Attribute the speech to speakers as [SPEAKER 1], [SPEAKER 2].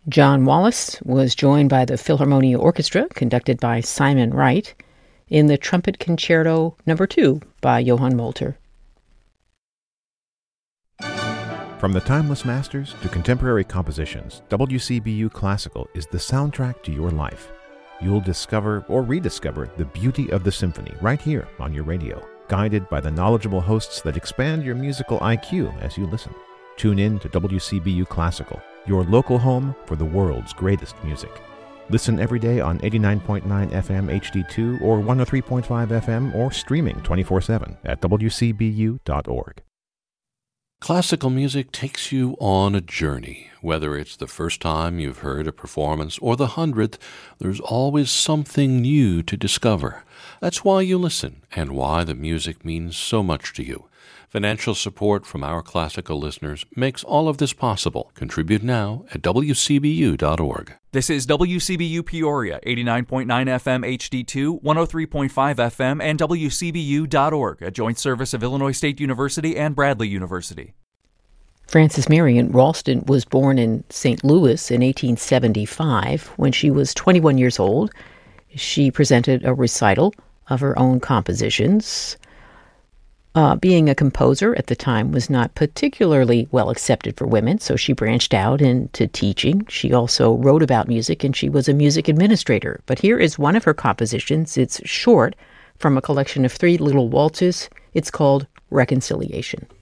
[SPEAKER 1] John Wallace was joined by the Philharmonia Orchestra, conducted by Simon Wright, in the Trumpet Concerto No. 2 by Johann Molter.
[SPEAKER 2] From the timeless masters to contemporary compositions, WCBU Classical is the soundtrack to your life. You'll discover or rediscover the beauty of the symphony right here on your radio, guided by the knowledgeable hosts that expand your musical IQ as you listen. Tune in to WCBU Classical, your local home for the world's greatest music. Listen every day on 89.9 FM HD2 or 103.5 FM or streaming 24/7 at WCBU.org.
[SPEAKER 3] Classical music takes you on a journey. Whether it's the first time you've heard a performance or the 100th, there's always something new to discover. That's why you listen and why the music means so much to you. Financial support from our classical listeners makes all of this possible. Contribute now at WCBU.org.
[SPEAKER 4] This is WCBU Peoria, 89.9 FM HD2, 103.5 FM, and WCBU.org, a joint service of Illinois State University and Bradley University.
[SPEAKER 1] Frances Marion Ralston was born in St. Louis in 1875. When she was 21 years old, she presented a recital of her own compositions. Being a composer at the time was not particularly well accepted for women, so she branched out into teaching. She also wrote about music, and she was a music administrator. But here is one of her compositions. It's short, from a collection of 3 little waltzes. It's called Reconciliation.